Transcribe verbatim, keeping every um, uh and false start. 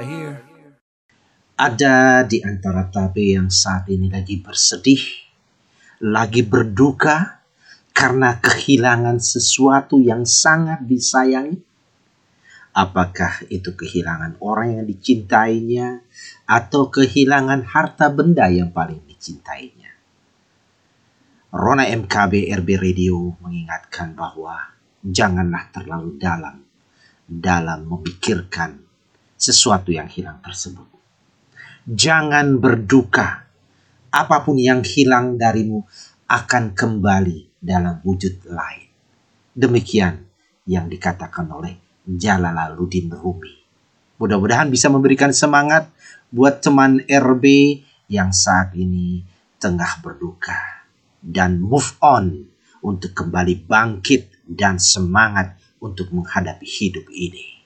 Ada di antara tabe yang saat ini lagi bersedih, lagi berduka karena kehilangan sesuatu yang sangat disayangi. Apakah itu kehilangan orang yang dicintainya atau kehilangan harta benda yang paling dicintainya? Rona M K B R B Radio mengingatkan bahwa janganlah terlalu dalam dalam memikirkan sesuatu yang hilang tersebut. Jangan berduka. Apapun yang hilang darimu akan kembali dalam wujud lain. Demikian yang dikatakan oleh Jalaluddin Rumi. Mudah-mudahan bisa memberikan semangat buat teman R B yang saat ini tengah berduka. Dan move on untuk kembali bangkit dan semangat untuk menghadapi hidup ini.